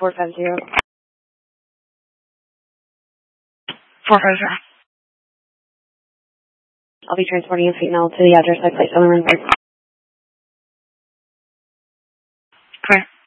450. 450. I'll be transporting a female to the address I placed on the runway. Clear.